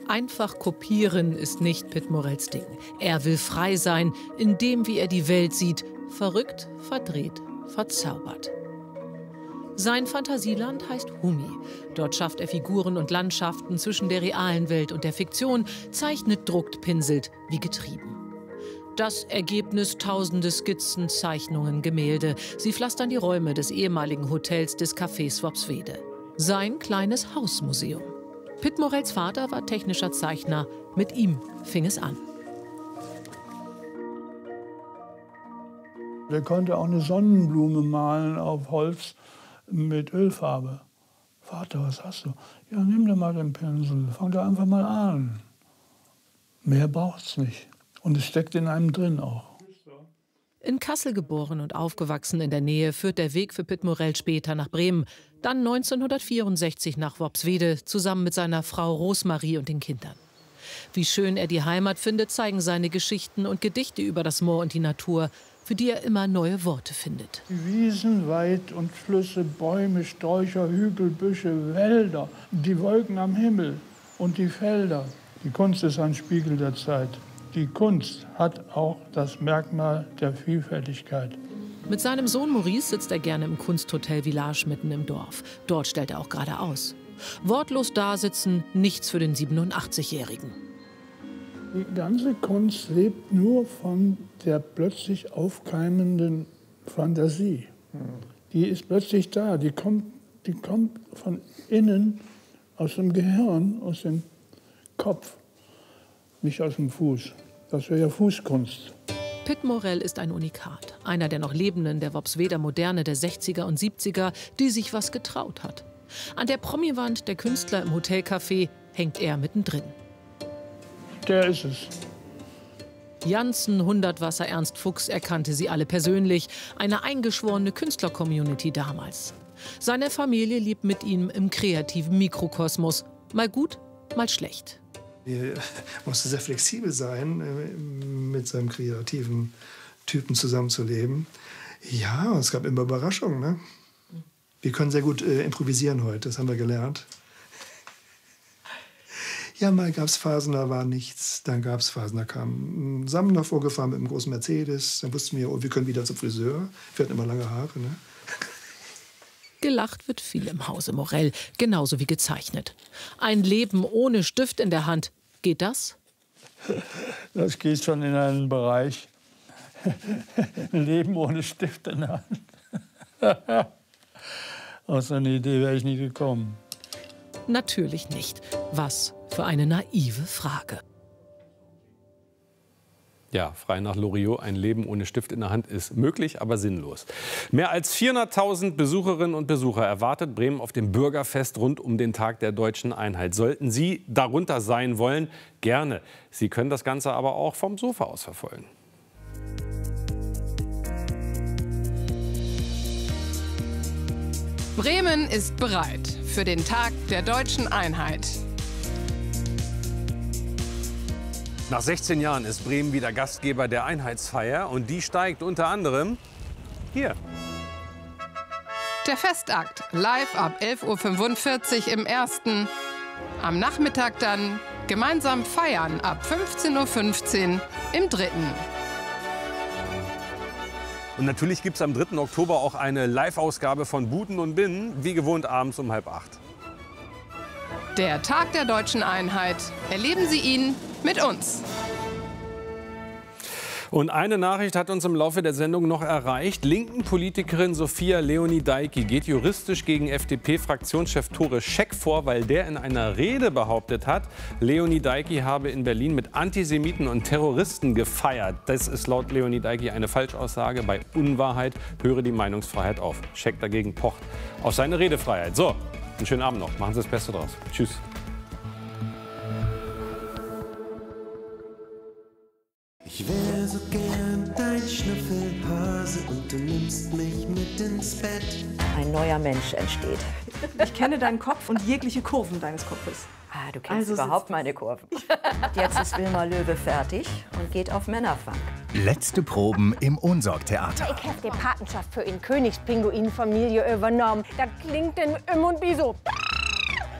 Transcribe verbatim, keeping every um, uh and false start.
Einfach kopieren ist nicht Pitt Morells Ding. Er will frei sein, in dem, wie er die Welt sieht. Verrückt, verdreht, verzaubert. Sein Fantasieland heißt Humi. Dort schafft er Figuren und Landschaften zwischen der realen Welt und der Fiktion, zeichnet, druckt, pinselt, wie getrieben. Das Ergebnis tausende Skizzen, Zeichnungen, Gemälde. Sie pflastern die Räume des ehemaligen Hotels des Cafés Worpswede. Sein kleines Hausmuseum. Pitt Morells Vater war technischer Zeichner. Mit ihm fing es an. Der konnte auch eine Sonnenblume malen auf Holz mit Ölfarbe. Vater, was hast du? Ja, nimm dir mal den Pinsel, fang da einfach mal an. Mehr braucht's nicht. Und es steckt in einem drin auch. In Kassel geboren und aufgewachsen in der Nähe, führt der Weg für Pitt Morell später nach Bremen. Dann neunzehnhundertvierundsechzig nach Worpswede, zusammen mit seiner Frau Rosmarie und den Kindern. Wie schön er die Heimat findet, zeigen seine Geschichten und Gedichte über das Moor und die Natur, für die er immer neue Worte findet. Wiesen, Wald und Flüsse, Bäume, Sträucher, Hügel, Büsche, Wälder, die Wolken am Himmel und die Felder. Die Kunst ist ein Spiegel der Zeit. Die Kunst hat auch das Merkmal der Vielfältigkeit. Mit seinem Sohn Maurice sitzt er gerne im Kunsthotel Village mitten im Dorf. Dort stellt er auch gerade aus. Wortlos dasitzen, nichts für den siebenundachtzigjährigen. Die ganze Kunst lebt nur von der plötzlich aufkeimenden Fantasie. Die ist plötzlich da, die kommt, die kommt von innen, aus dem Gehirn, aus dem Kopf, nicht aus dem Fuß. Das wäre ja Fußkunst. Pitt Morell ist ein Unikat, einer der noch Lebenden der Worpsweder Moderne der sechziger und siebziger, die sich was getraut hat. An der Promiwand der Künstler im Hotelcafé hängt er mittendrin. Der ist es. Janssen, Hundertwasser, Ernst Fuchs, er kannte sie alle persönlich. Eine eingeschworene Künstler-Community damals. Seine Familie lebt mit ihm im kreativen Mikrokosmos. Mal gut, mal schlecht. Er musste sehr flexibel sein, mit seinem kreativen Typen zusammenzuleben. Ja, es gab immer Überraschungen. Ne? Wir können sehr gut äh, improvisieren heute, das haben wir gelernt. Ja, mal gab es Phasen, da war nichts. Dann gab es Phasen, da kam ein Sammler vorgefahren mit einem großen Mercedes. Dann wussten wir, oh, wir können wieder zum Friseur. Wir hatten immer lange Haare. Ne? Gelacht wird viel im Hause Morell, genauso wie gezeichnet. Ein Leben ohne Stift in der Hand. Geht das? Das geht schon in einen Bereich. Ein Leben ohne Stift in der Hand. Aus so einer Idee wäre ich nie gekommen. Natürlich nicht. Was für eine naive Frage. Ja, frei nach Loriot, ein Leben ohne Stift in der Hand ist möglich, aber sinnlos. Mehr als vierhunderttausend Besucherinnen und Besucher erwartet Bremen auf dem Bürgerfest rund um den Tag der Deutschen Einheit. Sollten Sie darunter sein wollen, gerne. Sie können das Ganze aber auch vom Sofa aus verfolgen. Bremen ist bereit für den Tag der Deutschen Einheit. Nach sechzehn Jahren ist Bremen wieder Gastgeber der Einheitsfeier und die steigt unter anderem hier. Der Festakt live ab elf Uhr fünfundvierzig im ersten. Am Nachmittag dann gemeinsam feiern ab fünfzehn Uhr fünfzehn im dritten. Und natürlich gibt es am dritten Oktober auch eine Live-Ausgabe von Buten und Binnen, wie gewohnt abends um halb acht. Der Tag der Deutschen Einheit. Erleben Sie ihn mit uns. Und eine Nachricht hat uns im Laufe der Sendung noch erreicht. Linken Politikerin Sophia Leoni-Dajki geht juristisch gegen F D P-Fraktionschef Tore Scheck vor, weil der in einer Rede behauptet hat, Leoni-Dajki habe in Berlin mit Antisemiten und Terroristen gefeiert. Das ist laut Leoni-Dajki eine Falschaussage. Bei Unwahrheit höre die Meinungsfreiheit auf. Scheck dagegen pocht auf seine Redefreiheit. So, einen schönen Abend noch. Machen Sie das Beste draus. Tschüss. Ich wär so gern dein Schnüffelhase und du nimmst mich mit ins Bett. Ein neuer Mensch entsteht. Ich kenne deinen Kopf und jegliche Kurven deines Kopfes. Ah, du kennst Also überhaupt meine Kurven. Jetzt ist Wilma Löwe fertig und geht auf Männerfunk. Letzte Proben im Unsorg-Theater. Ich habe die Patenschaft für eine Königspinguin-Familie übernommen. Das klingt in Im und Bi so.